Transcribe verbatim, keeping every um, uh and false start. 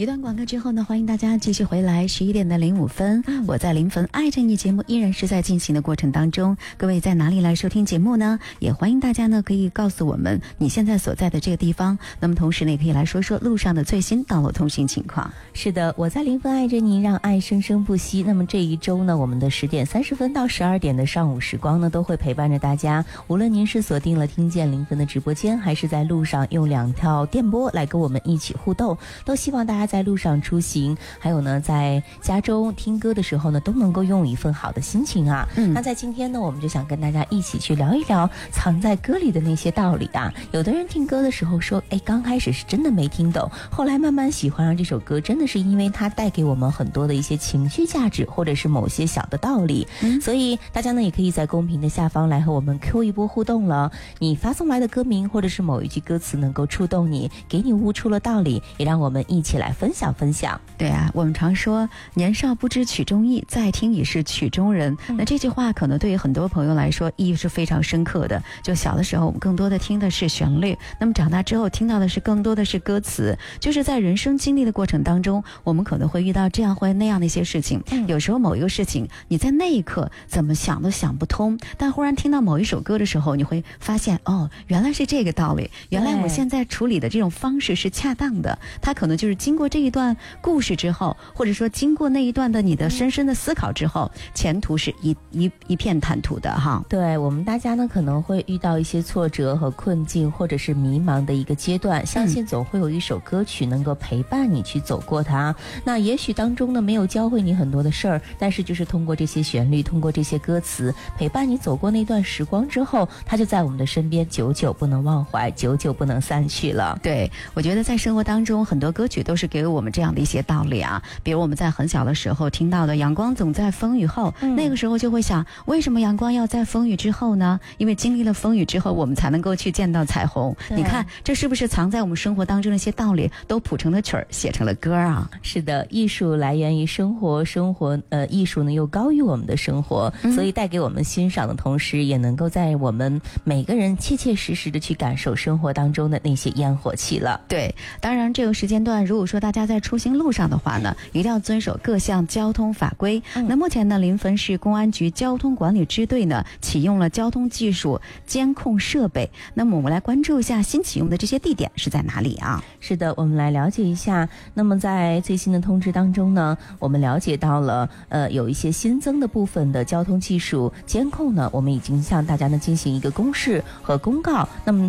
一段广告之后呢，欢迎大家继续回来。十一点的零五分，嗯、我在临汾爱着你节目依然是在进行的过程当中。各位在哪里来收听节目呢？也欢迎大家呢可以告诉我们你现在所在的这个地方。那么同时呢，也可以来说说路上的最新道路通行情况。 是的，我在临汾爱着你，让爱生生不息。那么这一周呢，我们的十点三十分到十二点的上午时光呢，都会陪伴着大家。无论您是锁定了听见临汾的直播间，还是在路上用两条电波来跟我们一起互动，都希望大家在路上出行，还有呢在家中听歌的时候呢，都能够用一份好的心情啊。嗯，那在今天呢，我们就想跟大家一起去聊一聊藏在歌里的那些道理啊。有的人听歌的时候说，哎，刚开始是真的没听懂，后来慢慢喜欢上这首歌，真的是因为它带给我们很多的一些情绪价值，或者是某些小的道理。嗯，所以大家呢也可以在公屏的下方来和我们 Q 一波互动了。你发送来的歌名或者是某一句歌词能够触动你，给你悟出了道理，也让我们一起来分享分享。 对啊，我们常说年少不知曲中意，再听已是曲中人。嗯、那这句话可能对于很多朋友来说意义是非常深刻的。就小的时候我们更多的听的是旋律，那么长大之后听到的是更多的是歌词。就是在人生经历的过程当中，我们可能会遇到这样或那样的一些事情。嗯、有时候某一个事情你在那一刻怎么想都想不通，但忽然听到某一首歌的时候，你会发现哦，原来是这个道理，原来我现在处理的这种方式是恰当的。它可能就是经过这一段故事之后，或者说经过那一段的你的深深的思考之后，前途是一一一片坦途的哈。 对，我们大家呢可能会遇到一些挫折和困境，或者是迷茫的一个阶段，相信总会有一首歌曲能够陪伴你去走过它。嗯、那也许当中呢没有教会你很多的事儿，但是就是通过这些旋律，通过这些歌词陪伴你走过那段时光之后，它就在我们的身边，久久不能忘怀，久久不能散去了。 对，我觉得在生活当中很多歌曲都是给我们这样的一些道理啊。比如我们在很小的时候听到的阳光总在风雨后，嗯、那个时候就会想，为什么阳光要在风雨之后呢？因为经历了风雨之后，我们才能够去见到彩虹。你看这是不是藏在我们生活当中的一些道理都谱成了曲儿，写成了歌啊？ 是的，艺术来源于生活，生活呃艺术呢又高于我们的生活，嗯、所以带给我们欣赏的同时，也能够在我们每个人切切实实的去感受生活当中的那些烟火气了。 对，当然这个时间段如果说大家在出行路上的话呢，一定要遵守各项交通法规。嗯、那目前呢，临汾市公安局交通管理支队呢启用了交通技术监控设备。那么我们来关注一下新启用的这些地点是在哪里啊？ 是的，我们来了解一下。那么在最新的通知当中呢，我们了解到了呃有一些新增的部分的交通技术监控呢，我们已经向大家呢进行一个公示和公告。那么